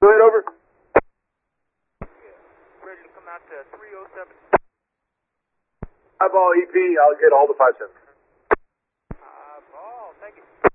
Go ahead, over. Ready to come out to 307. Eyeball EP, I'll get all the 5-7. Eyeball, thank you.